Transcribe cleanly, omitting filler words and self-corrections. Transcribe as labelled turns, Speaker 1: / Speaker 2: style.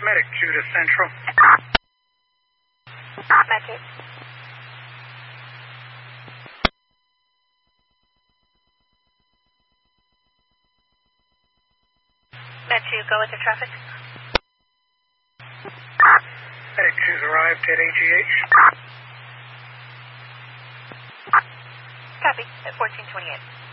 Speaker 1: Medic 2 to Central.
Speaker 2: Medic. Med 2, go with the traffic.
Speaker 1: Medic 2's arrived at AGH.
Speaker 2: Copy, at 1428.